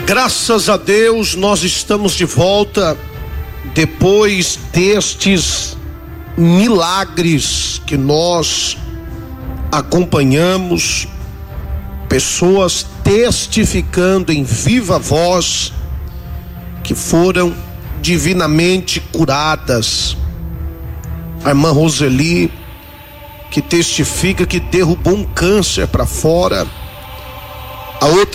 Graças a Deus nós estamos de volta depois destes milagres que nós acompanhamos, pessoas testificando em viva voz que foram divinamente curadas. A irmã Roseli, que testifica que derrubou um câncer para fora. A outra